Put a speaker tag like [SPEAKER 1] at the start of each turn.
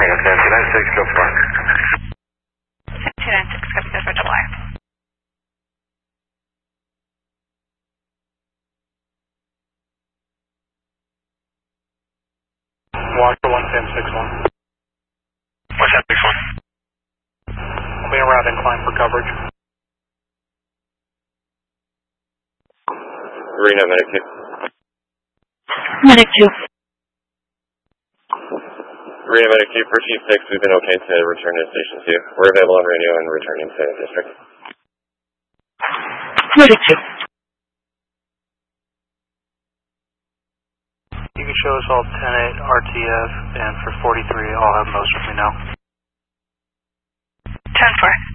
[SPEAKER 1] 296, go for it.
[SPEAKER 2] 296, copy that for double R.
[SPEAKER 3] Walker 1761.
[SPEAKER 1] 1761.
[SPEAKER 3] I'll be around incline for coverage.
[SPEAKER 4] Reno, Medic 2.
[SPEAKER 2] Medic 2.
[SPEAKER 4] Reno, Medic 2, for Chief 6, we've been okay to return to Station 2. We're available on radio and returning to District.
[SPEAKER 2] Medic 2.
[SPEAKER 3] You can show us all 10-8 RTF, and for 43, I'll have most of me now.
[SPEAKER 2] 10-4.